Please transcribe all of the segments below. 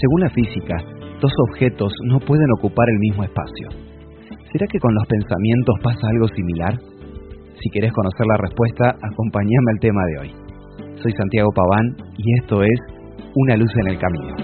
Según la física, dos objetos no pueden ocupar el mismo espacio. ¿Será que con los pensamientos pasa algo similar? Si querés conocer la respuesta, acompáñame al tema de hoy. Soy Santiago Paván y esto es Una luz en el camino.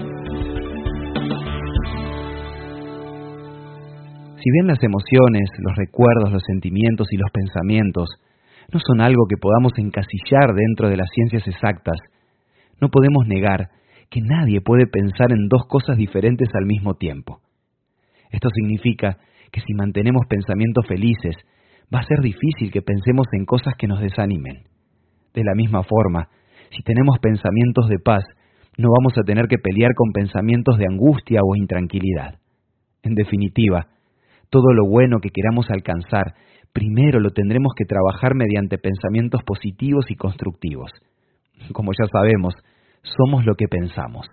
Si bien las emociones, los recuerdos, los sentimientos y los pensamientos no son algo que podamos encasillar dentro de las ciencias exactas, no podemos negar que nadie puede pensar en dos cosas diferentes al mismo tiempo. Esto significa que si mantenemos pensamientos felices, va a ser difícil que pensemos en cosas que nos desanimen. De la misma forma, si tenemos pensamientos de paz, no vamos a tener que pelear con pensamientos de angustia o intranquilidad. En definitiva, todo lo bueno que queramos alcanzar, primero lo tendremos que trabajar mediante pensamientos positivos y constructivos. Como ya sabemos, somos lo que pensamos.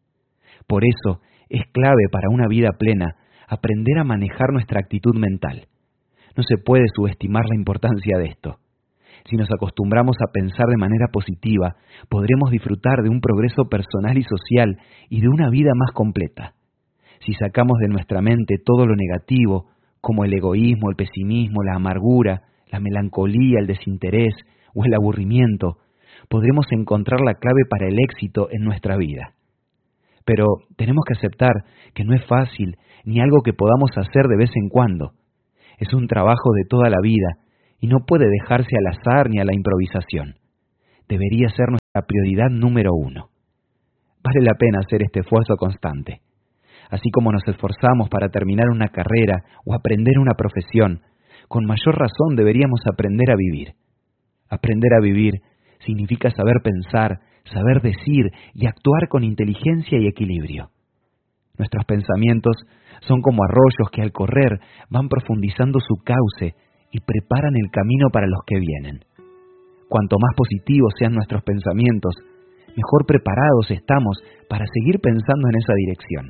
Por eso, es clave para una vida plena aprender a manejar nuestra actitud mental. No se puede subestimar la importancia de esto. Si nos acostumbramos a pensar de manera positiva, podremos disfrutar de un progreso personal y social y de una vida más completa. Si sacamos de nuestra mente todo lo negativo, como el egoísmo, el pesimismo, la amargura, la melancolía, el desinterés o el aburrimiento, podremos encontrar la clave para el éxito en nuestra vida. Pero tenemos que aceptar que no es fácil ni algo que podamos hacer de vez en cuando. Es un trabajo de toda la vida y no puede dejarse al azar ni a la improvisación. Debería ser nuestra prioridad número 1. Vale la pena hacer este esfuerzo constante. Así como nos esforzamos para terminar una carrera o aprender una profesión, con mayor razón deberíamos aprender a vivir. Aprender a vivir significa saber pensar, saber decir y actuar con inteligencia y equilibrio. Nuestros pensamientos son como arroyos que al correr van profundizando su cauce y preparan el camino para los que vienen. Cuanto más positivos sean nuestros pensamientos, mejor preparados estamos para seguir pensando en esa dirección.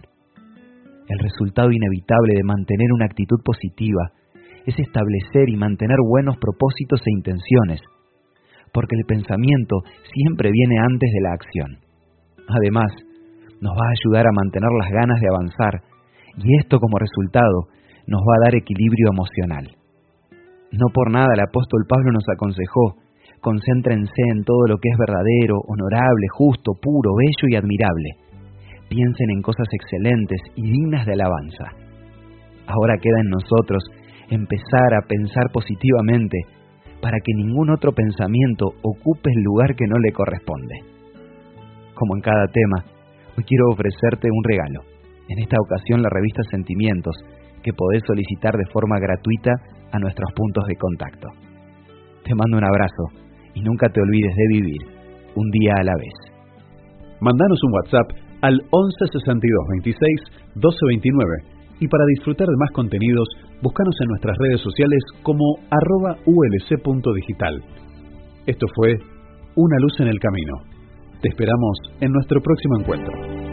El resultado inevitable de mantener una actitud positiva es establecer y mantener buenos propósitos e intenciones, porque el pensamiento siempre viene antes de la acción. Además, nos va a ayudar a mantener las ganas de avanzar, y esto como resultado nos va a dar equilibrio emocional. No por nada el apóstol Pablo nos aconsejó: concéntrense en todo lo que es verdadero, honorable, justo, puro, bello y admirable. Piensen en cosas excelentes y dignas de alabanza. Ahora queda en nosotros empezar a pensar positivamente para que ningún otro pensamiento ocupe el lugar que no le corresponde. Como en cada tema, hoy quiero ofrecerte un regalo. En esta ocasión la revista Sentimientos, que podés solicitar de forma gratuita a nuestros puntos de contacto. Te mando un abrazo y nunca te olvides de vivir un día a la vez. Mandanos un WhatsApp al 11 62 26 12 29 y para disfrutar de más contenidos, búscanos en nuestras redes sociales como @ulc.digital. Esto fue Una luz en el camino. Te esperamos en nuestro próximo encuentro.